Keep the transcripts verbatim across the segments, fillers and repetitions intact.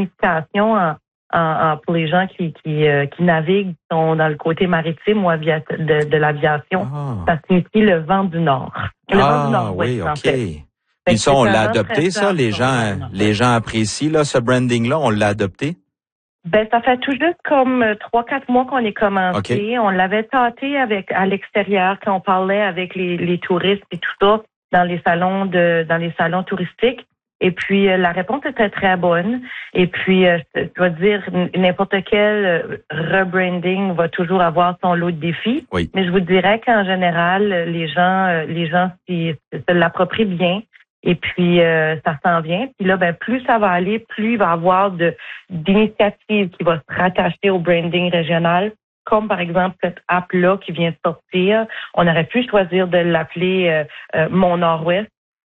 signification en, en, en pour les gens qui qui, euh, qui naviguent, qui sont dans le côté maritime ou avia- de, de l'aviation. Ah. Ça signifie le vent du Nord. Le ah, vent du Nord-Ouest, oui, en OK. fait. Puis ça, on l'a un adopté, ça? Les gens, les gens apprécient, là, ce branding-là? On l'a adopté? Ben, ça fait tout juste comme trois, quatre mois qu'on est commencé. Okay. On l'avait tâté avec, à l'extérieur quand on parlait avec les, les touristes et tout ça dans les salons de, dans les salons touristiques. Et puis, euh, la réponse était très bonne. Et puis, euh, je dois dire, n'importe quel rebranding va toujours avoir son lot de défis. Oui. Mais je vous dirais qu'en général, les gens, les gens s'y, se l'approprient bien. Et puis, euh, ça s'en vient. Puis là, ben, plus ça va aller, plus il va y avoir de, d'initiatives qui vont se rattacher au branding régional. Comme par exemple cette app-là qui vient de sortir. On aurait pu choisir de l'appeler euh, euh, Mon Nord-Ouest.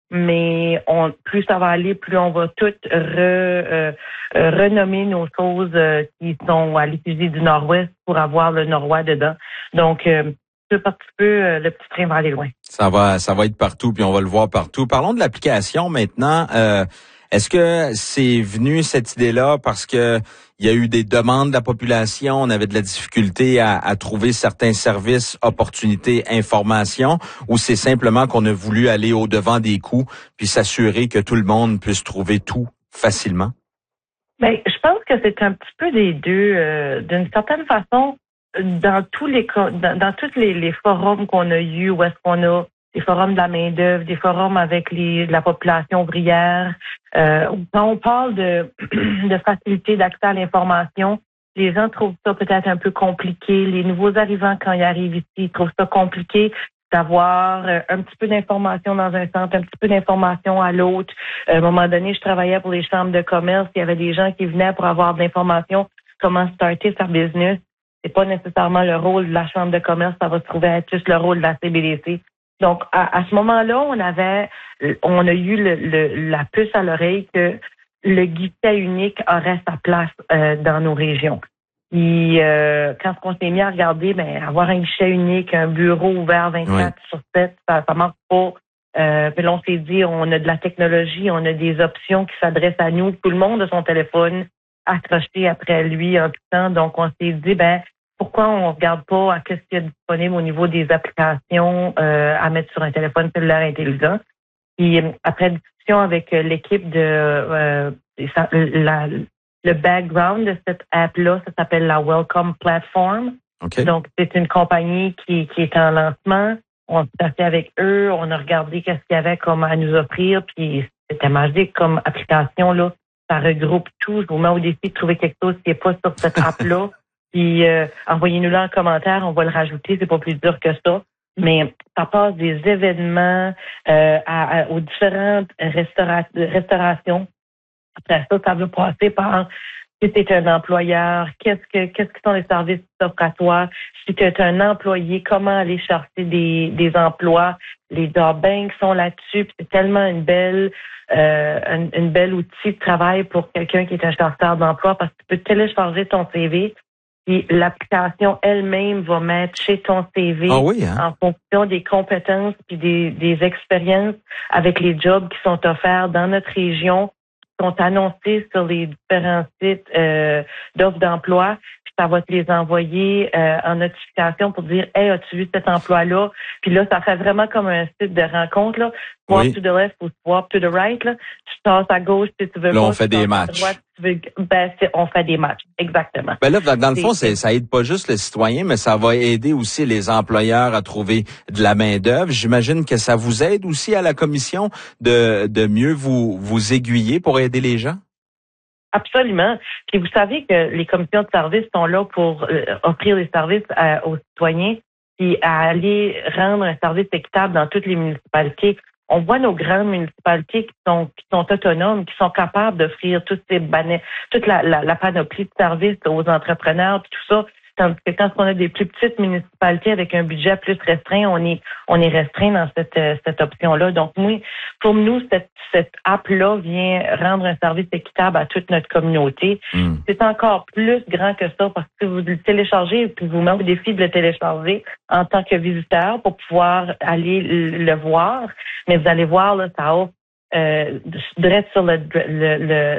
Mais on, plus ça va aller, plus on va toutes re, euh, euh, renommer nos choses euh, qui sont à l'effigie du Nord-Ouest pour avoir le Nord-Ouest dedans. Donc, euh, peu par peu, euh, le petit train va aller loin. Ça va, ça va être partout, puis on va le voir partout. Parlons de l'application maintenant. Euh, est-ce que c'est venu cette idée-là parce que il y a eu des demandes de la population, on avait de la difficulté à, à trouver certains services, opportunités, informations, ou c'est simplement qu'on a voulu aller au-devant des coûts puis s'assurer que tout le monde puisse trouver tout facilement? Bien, je pense que c'est un petit peu des deux. Euh, d'une certaine façon, dans tous les dans, dans tous les, les forums qu'on a eus, où est-ce qu'on a des forums de la main-d'œuvre, des forums avec les, la population ouvrière. Euh, quand on parle de, de facilité d'accès à l'information, les gens trouvent ça peut-être un peu compliqué. Les nouveaux arrivants, quand ils arrivent ici, ils trouvent ça compliqué d'avoir un petit peu d'informations dans un centre, un petit peu d'informations à l'autre. À un moment donné, je travaillais pour les chambres de commerce. Il y avait des gens qui venaient pour avoir de l'information, comment starter sa business. C'est pas nécessairement le rôle de la chambre de commerce, ça va se trouver être juste le rôle de la C B D C. Donc, à, à ce moment-là, on avait, on a eu le, le, la puce à l'oreille que le guichet unique aurait sa place euh, dans nos régions. Puis, euh, quand on s'est mis à regarder, ben, avoir un guichet unique, un bureau ouvert vingt-quatre oui. sur sept, ça, ça marche pas. Euh, puis là, on s'est dit, on a de la technologie, on a des options qui s'adressent à nous. Tout le monde a son téléphone accroché après lui en tout temps. Donc, on s'est dit, ben, pourquoi on regarde pas à qu'est-ce qu'il y a disponible au niveau des applications euh, à mettre sur un téléphone cellulaire intelligent. Puis après discussion avec l'équipe de euh, la, le background de cette app-là, ça s'appelle la Welcome Platform. Okay. Donc, c'est une compagnie qui, qui est en lancement. On s'est assis avec eux, on a regardé qu'est-ce qu'il y avait comme à nous offrir, puis c'était magique comme application, là. Ça regroupe tout. Je vous mets au défi de trouver quelque chose qui n'est pas sur cette app-là. Puis euh, envoyez-nous-le en commentaire, on va le rajouter, c'est pas plus dur que ça. Mais ça passe des événements euh, à, à, aux différentes restaura- restaurations. Après ça, ça veut passer par si tu es un employeur, qu'est-ce que qu'est-ce que sont les services qui s'offrent à toi? Si tu es un employé, comment aller chercher des, des emplois? Les job banks sont là-dessus, puis c'est tellement une belle euh, une, une belle outil de travail pour quelqu'un qui est un chercheur d'emploi parce que tu peux télécharger ton C V. Puis l'application elle-même va matcher ton C V ah oui, hein? en fonction des compétences puis des, des expériences avec les jobs qui sont offerts dans notre région, qui sont annoncés sur les différents sites euh, d'offres d'emploi. Puis ça va te les envoyer euh, en notification pour dire « Hey, as-tu vu cet emploi-là? » Puis là, ça fait vraiment comme un site de rencontre, là. Swap oui. to the left ou swap to the right, là. Tu tasses à gauche si tu veux. Là, pas, on fait des matchs. Droite, tu veux, ben, on fait des matchs, exactement. Ben là, dans le fond, c'est, ça aide pas juste les citoyens, mais ça va aider aussi les employeurs à trouver de la main-d'œuvre. J'imagine que ça vous aide aussi à la commission de, de mieux vous, vous aiguiller pour aider les gens? Absolument. Puis vous savez que les commissions de services sont là pour euh, offrir les services à, aux citoyens puis à aller rendre un service équitable dans toutes les municipalités. On voit nos grandes municipalités qui sont qui sont autonomes, qui sont capables d'offrir toutes ces banais, toute la, la, la panoplie de services aux entrepreneurs puis tout ça. Tandis que quand on a des plus petites municipalités avec un budget plus restreint, on est on est restreint dans cette cette option-là. Donc oui, pour nous, cette cette app-là vient rendre un service équitable à toute notre communauté. Mm. C'est encore plus grand que ça parce que vous le téléchargez et puis vous mettez au défi de le télécharger en tant que visiteur pour pouvoir aller le voir. Mais vous allez voir, là, ça offre euh, direct sur le, le,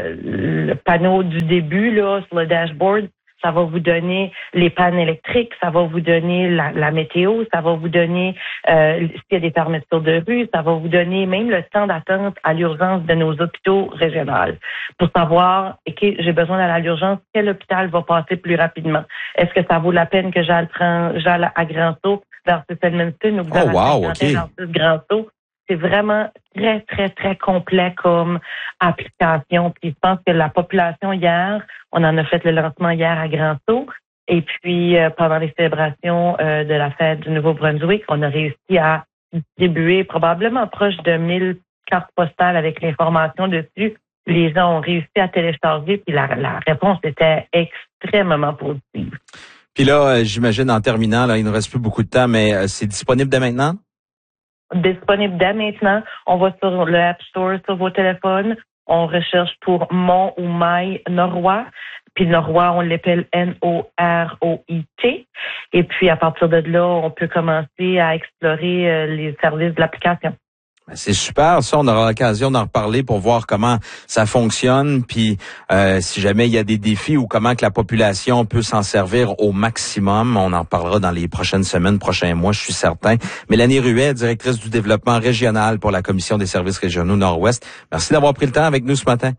le, le panneau du début, là, sur le dashboard. Ça va vous donner les pannes électriques, ça va vous donner la, la météo, ça va vous donner euh, s'il y a des fermetures de rue, ça va vous donner même le temps d'attente à l'urgence de nos hôpitaux régionaux pour savoir, OK, j'ai besoin d'aller à l'urgence, quel hôpital va passer plus rapidement? Est-ce que ça vaut la peine que j'aille j'aille à Grand-Sault versus Edmundston ou que oh, wow, okay. versus Grand-Sault? C'est vraiment très, très, très complet comme application. Puis je pense que la population hier, on en a fait le lancement hier à Grand-Sault. Et puis, euh, pendant les célébrations euh, de la fête du Nouveau-Brunswick, on a réussi à distribuer probablement proche de mille cartes postales avec l'information dessus. Les gens ont réussi à télécharger, puis la, la réponse était extrêmement positive. Puis là, j'imagine en terminant, là, il ne reste plus beaucoup de temps, mais c'est disponible dès maintenant? Disponible dès maintenant. On va sur le App Store sur vos téléphones. On recherche pour Mon ou My Norrois. Puis Norrois, on l'appelle N O R O I T. Et puis, à partir de là, on peut commencer à explorer les services de l'application. C'est super, ça, on aura l'occasion d'en reparler pour voir comment ça fonctionne, puis euh, si jamais il y a des défis ou comment que la population peut s'en servir au maximum. On en parlera dans les prochaines semaines, prochains mois, je suis certain. Mélanie Ruet, directrice du développement régional pour la Commission des services régionaux Nord-Ouest. Merci d'avoir pris le temps avec nous ce matin.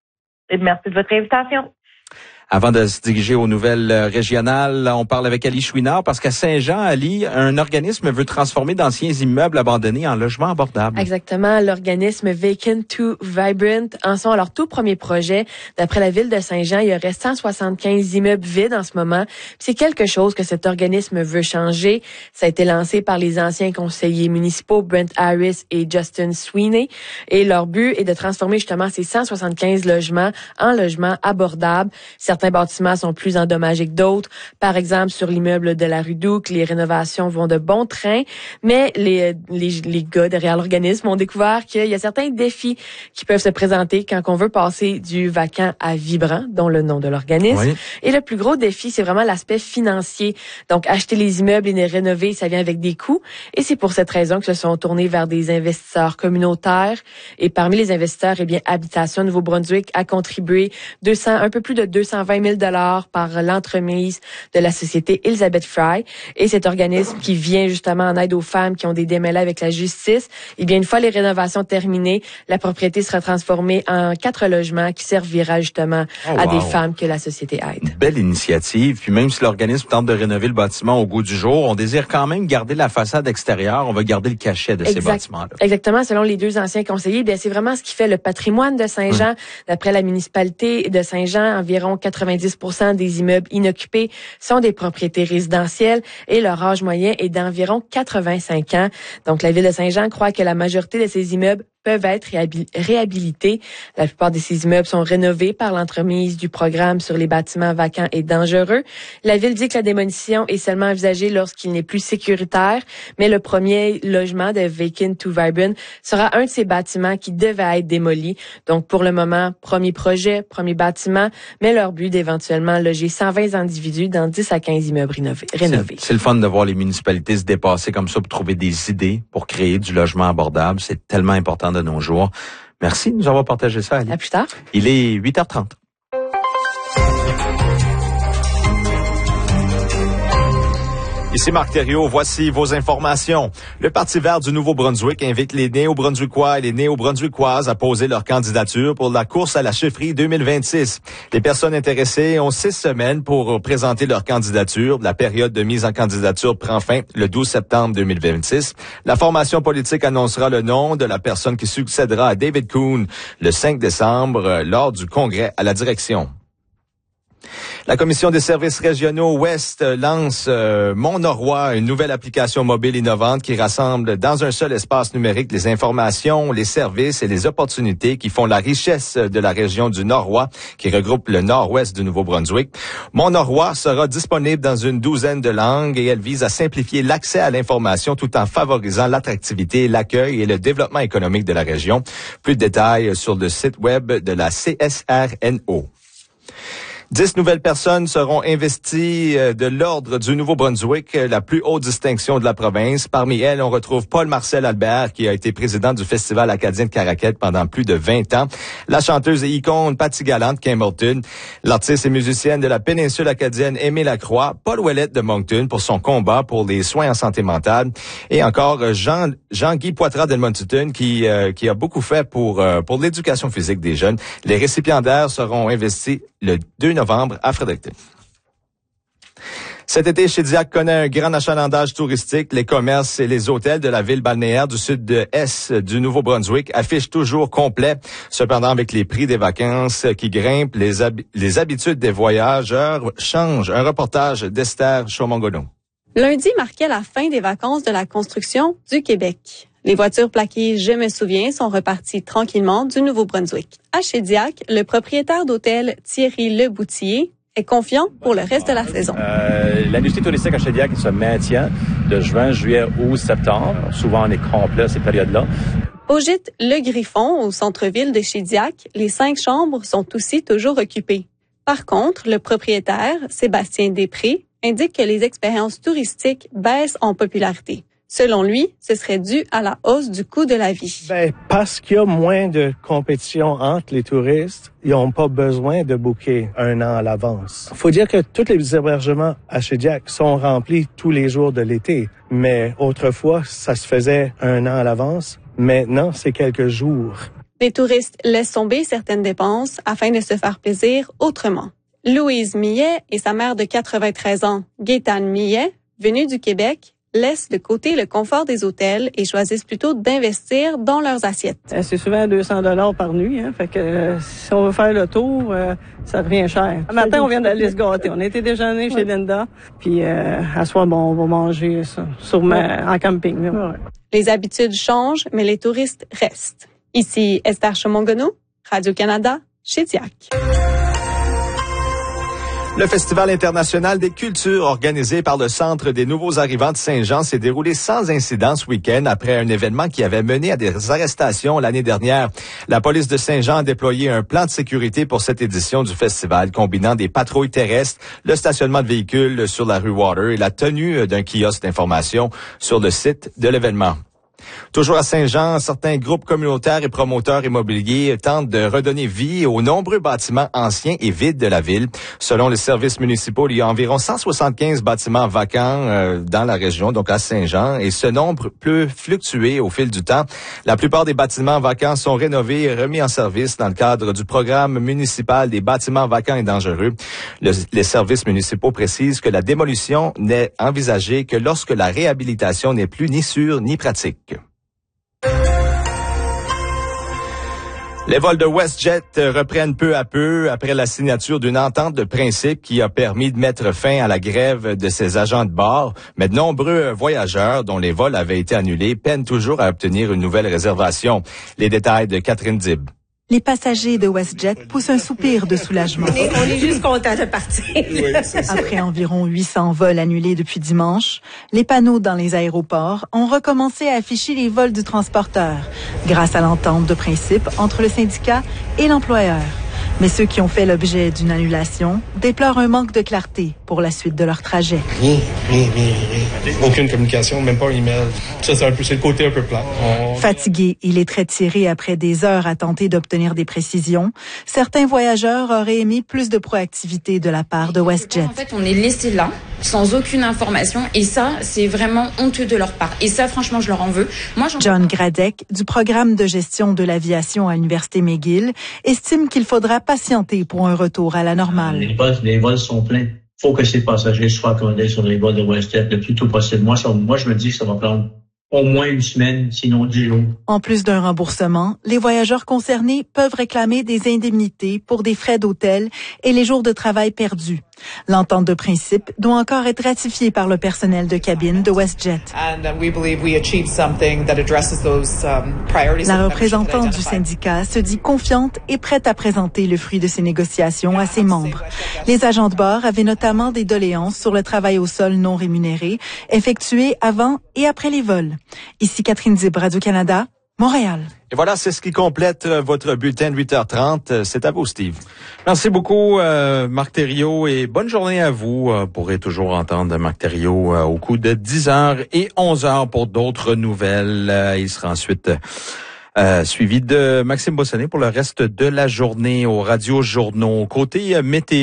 Et merci de votre invitation. Avant de se diriger aux nouvelles régionales, on parle avec Ali Chouinard parce qu'à Saint-Jean, Ali, un organisme veut transformer d'anciens immeubles abandonnés en logements abordables. Exactement. L'organisme Vacant to Vibrant en sont à leur tout premier projet. D'après la ville de Saint-Jean, il y aurait cent soixante-quinze immeubles vides en ce moment. C'est quelque chose que cet organisme veut changer. Ça a été lancé par les anciens conseillers municipaux Brent Harris et Justin Sweeney. Et leur but est de transformer justement ces cent soixante-quinze logements en logements abordables. Certains bâtiments sont plus endommagés que d'autres. Par exemple, sur l'immeuble de la rue Duc, les rénovations vont de bon train, mais les, les, les gars derrière l'organisme ont découvert qu'il y a certains défis qui peuvent se présenter quand on veut passer du vacant à vibrant, dont le nom de l'organisme. Oui. Et le plus gros défi, c'est vraiment l'aspect financier. Donc, acheter les immeubles et les rénover, ça vient avec des coûts. Et c'est pour cette raison que se sont tournés vers des investisseurs communautaires. Et parmi les investisseurs, eh bien, Habitation Nouveau-Brunswick a contribué deux cents, un peu plus de deux cent vingt mille dollars par l'entremise de la société Elizabeth Fry. Et cet organisme qui vient justement en aide aux femmes qui ont des démêlés avec la justice, eh bien, une fois les rénovations terminées, la propriété sera transformée en quatre logements qui servira justement oh, à wow. des femmes que la société aide. Belle initiative. Puis même si l'organisme tente de rénover le bâtiment au goût du jour, on désire quand même garder la façade extérieure. On va garder le cachet de exact. ces bâtiments-là. Exactement. Selon les deux anciens conseillers, bien, c'est vraiment ce qui fait le patrimoine de Saint-Jean. Hum. D'après la municipalité de Saint-Jean, environ quatre-vingt-dix pour cent des immeubles inoccupés sont des propriétés résidentielles et leur âge moyen est d'environ quatre-vingt-cinq ans. Donc, la ville de Saint-Jean croit que la majorité de ces immeubles peuvent être réhabilités. La plupart de ces immeubles sont rénovés par l'entremise du programme sur les bâtiments vacants et dangereux. La ville dit que la démolition est seulement envisagée lorsqu'il n'est plus sécuritaire, mais le premier logement de Vacant to Vibrant sera un de ces bâtiments qui devait être démoli. Donc, pour le moment, premier projet, premier bâtiment, mais leur but d'éventuellement loger cent vingt individus dans dix à quinze immeubles rénovés. C'est, c'est le fun de voir les municipalités se dépasser comme ça pour trouver des idées pour créer du logement abordable. C'est tellement important de nos jours. Merci de nous avoir partagé ça, Ali. À plus tard. Il est huit heures trente. Ici Marc Thériault, voici vos informations. Le Parti vert du Nouveau-Brunswick invite les Néo-Brunswickois et les Néo-Brunswickoises à poser leur candidature pour la course à la chefferie deux mille vingt-six. Les personnes intéressées ont six semaines pour présenter leur candidature. La période de mise en candidature prend fin le douze septembre deux mille vingt-six. La formation politique annoncera le nom de la personne qui succédera à David Coon le cinq décembre lors du congrès à la direction. La Commission des services régionaux Ouest lance euh, Mon Norrois, une nouvelle application mobile innovante qui rassemble dans un seul espace numérique les informations, les services et les opportunités qui font la richesse de la région du Norrois, qui regroupe le nord-ouest du Nouveau-Brunswick. Mon Norrois sera disponible dans une douzaine de langues et elle vise à simplifier l'accès à l'information tout en favorisant l'attractivité, l'accueil et le développement économique de la région. Plus de détails sur le site web de la C S R N O. Dix nouvelles personnes seront investies de l'Ordre du Nouveau-Brunswick, la plus haute distinction de la province. Parmi elles, on retrouve Paul-Marcel Albert, qui a été président du Festival acadien de Caraquette pendant plus de vingt ans. La chanteuse et icône Patty Galante, Campbellton. L'artiste et musicienne de la péninsule acadienne, Aimée Lacroix. Paul Ouellette de Moncton pour son combat pour les soins en santé mentale. Et encore Jean, Jean-Guy Poitras d'Edmonton, qui, euh, qui a beaucoup fait pour, euh, pour l'éducation physique des jeunes. Les récipiendaires seront investis le deux novembre à Fredericton. Cet été, Shediac connaît un grand achalandage touristique. Les commerces et les hôtels de la ville balnéaire du sud de Est du Nouveau-Brunswick affichent toujours complet. Cependant, avec les prix des vacances qui grimpent, les, hab- les habitudes des voyageurs changent. Un reportage d'Esther Chaumongono. Lundi marquait la fin des vacances de la construction du Québec. Les voitures plaquées « Je me souviens » sont reparties tranquillement du Nouveau-Brunswick. À Shediac, le propriétaire d'hôtel Thierry Leboutillier est confiant pour le reste de la saison. Euh, l'industrie touristique à Shediac se maintient de juin, juillet, août, septembre. Souvent, on est complet à ces périodes-là. Au gîte Le Griffon, au centre-ville de Shediac, les cinq chambres sont aussi toujours occupées. Par contre, le propriétaire, Sébastien Després, indique que les expériences touristiques baissent en popularité. Selon lui, ce serait dû à la hausse du coût de la vie. Ben, parce qu'il y a moins de compétition entre les touristes, ils n'ont pas besoin de booker un an à l'avance. Faut dire que tous les hébergements à Shediac sont remplis tous les jours de l'été. Mais autrefois, ça se faisait un an à l'avance. Maintenant, c'est quelques jours. Les touristes laissent tomber certaines dépenses afin de se faire plaisir autrement. Louise Millet et sa mère de quatre-vingt-treize ans, Gaétane Millet, venue du Québec, laissent de côté le confort des hôtels et choisissent plutôt d'investir dans leurs assiettes. C'est souvent deux cents dollars par nuit, hein, fait que euh, si on veut faire le tour, euh, ça revient cher. Ce matin, on vient d'aller se gâter. On a été déjeuner chez Linda, puis euh, à soir, bon, on va manger ça, sûrement en camping. Là. Les habitudes changent, mais les touristes restent. Ici Esther Chaumongono, Radio-Canada, Shediac. Le Festival international des cultures organisé par le Centre des nouveaux arrivants de Saint-Jean s'est déroulé sans incident ce week-end après un événement qui avait mené à des arrestations l'année dernière. La police de Saint-Jean a déployé un plan de sécurité pour cette édition du festival combinant des patrouilles terrestres, le stationnement de véhicules sur la rue Water et la tenue d'un kiosque d'information sur le site de l'événement. Toujours à Saint-Jean, certains groupes communautaires et promoteurs immobiliers tentent de redonner vie aux nombreux bâtiments anciens et vides de la ville. Selon les services municipaux, il y a environ cent soixante-quinze bâtiments vacants euh, dans la région, donc à Saint-Jean, et ce nombre peut fluctuer au fil du temps. La plupart des bâtiments vacants sont rénovés et remis en service dans le cadre du programme municipal des bâtiments vacants et dangereux. Le, les services municipaux précisent que la démolition n'est envisagée que lorsque la réhabilitation n'est plus ni sûre ni pratique. Les vols de WestJet reprennent peu à peu après la signature d'une entente de principe qui a permis de mettre fin à la grève de ses agents de bord. Mais de nombreux voyageurs dont les vols avaient été annulés peinent toujours à obtenir une nouvelle réservation. Les détails de Catherine Dib. Les passagers de WestJet poussent un soupir de soulagement. On est, on est juste contents de partir. Oui, après environ huit cents vols annulés depuis dimanche, les panneaux dans les aéroports ont recommencé à afficher les vols du transporteur, grâce à l'entente de principe entre le syndicat et l'employeur. Mais ceux qui ont fait l'objet d'une annulation déplorent un manque de clarté pour la suite de leur trajet. Rien, rien, rien, rien. Aucune communication, même pas un email. Ça, c'est un peu, c'est le côté un peu plat. On... Fatigués, il est très tiré après des heures à tenter d'obtenir des précisions. Certains voyageurs auraient aimé plus de proactivité de la part de WestJet. En fait, on est laissé là, sans aucune information, et ça, c'est vraiment honteux de leur part. Et ça, franchement, je leur en veux. Moi, j'en... John Gradek, du programme de gestion de l'aviation à l'Université McGill, estime qu'il faudra patienter pour un retour à la normale. Les vols, les vols sont pleins. Il faut que ces passagers soient accommodés sur les vols de WestJet le plus tôt possible. Moi, ça, moi, je me dis que ça va prendre au moins une semaine, sinon dix jours. En plus d'un remboursement, les voyageurs concernés peuvent réclamer des indemnités pour des frais d'hôtel et les jours de travail perdus. L'entente de principe doit encore être ratifiée par le personnel de cabine de WestJet. La représentante du syndicat se dit confiante et prête à présenter le fruit de ces négociations à ses membres. Les agents de bord avaient notamment des doléances sur le travail au sol non rémunéré, effectué avant et après les vols. Ici Catherine Dib, Radio-Canada, Montréal. Et voilà, c'est ce qui complète votre bulletin de huit heures trente. C'est à vous, Steve. Merci beaucoup, euh, Marc Thériault, et bonne journée à vous. Vous pourrez toujours entendre Marc Thériault euh, au coup de dix heures et onze heures pour d'autres nouvelles. Euh, il sera ensuite euh, suivi de Maxime Bossonnet pour le reste de la journée aux Radio Journaux. Côté euh, météo.